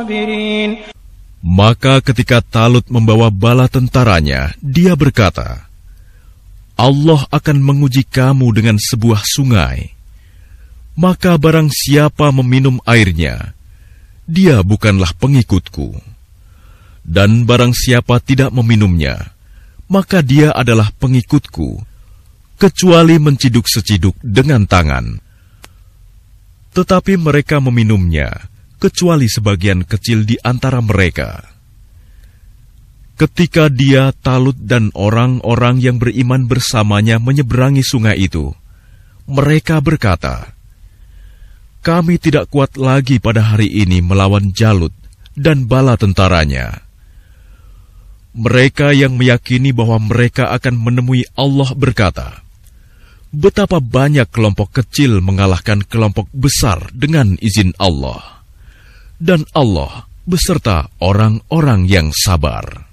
Maka ketika Talut membawa bala tentaranya, dia berkata, Allah akan menguji kamu dengan sebuah sungai. Maka barang siapa meminum airnya, dia bukanlah pengikutku. Dan barang siapa tidak meminumnya, maka dia adalah pengikutku, kecuali menciduk seciduk dengan tangan. Tetapi mereka meminumnya, kecuali sebagian kecil di antara mereka. Ketika dia, Talut, dan orang-orang yang beriman bersamanya menyeberangi sungai itu, mereka berkata, kami tidak kuat lagi pada hari ini melawan Jalut dan bala tentaranya. Mereka yang meyakini bahwa mereka akan menemui Allah berkata, betapa banyak kelompok kecil mengalahkan kelompok besar dengan izin Allah. Dan Allah beserta orang-orang yang sabar.